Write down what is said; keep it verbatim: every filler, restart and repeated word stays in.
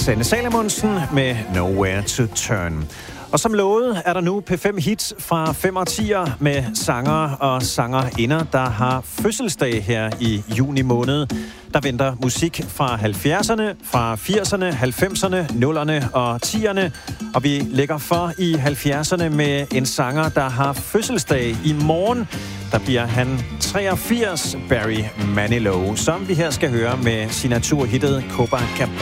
Sanne Salomonsen med Nowhere to Turn. Og som lovet er der nu P fem hits fra fem årtier med sanger og sangerinder, der har fødselsdag her i juni måned. Der venter musik fra halvfjerdserne, fra firserne, halvfemserne, nullerne og tierne. Og vi lægger for i halvfjerdserne med en sanger, der har fødselsdag i morgen. Der bliver han treogfirs, Barry Manilow, som vi her skal høre med signaturhittet Copacabana.